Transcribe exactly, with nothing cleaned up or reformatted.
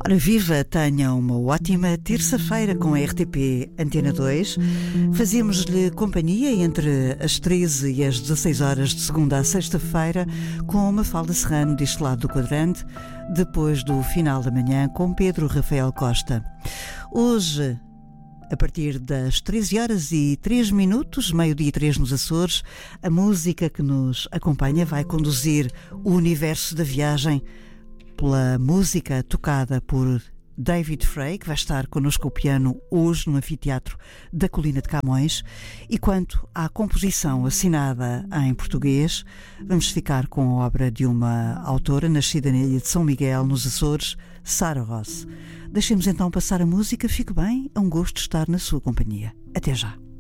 Ora viva, tenham uma ótima terça-feira com a R T P Antena dois. Fazemos-lhe companhia entre as treze e as dezasseis horas de segunda a sexta-feira com Mafalda Serrano deste lado do quadrante, depois do final da manhã com Pedro Rafael Costa. Hoje, a partir das treze horas e três minutos, meio-dia e três nos Açores, a música que nos acompanha vai conduzir o universo da viagem pela música tocada por David Frey, que vai estar connosco ao piano hoje no Anfiteatro da Colina de Camões. E quanto à composição assinada em português, vamos ficar com a obra de uma autora nascida na ilha de São Miguel, nos Açores, Sara Ross. Deixemos então passar a música. Fique bem, é um gosto estar na sua companhia. Até já.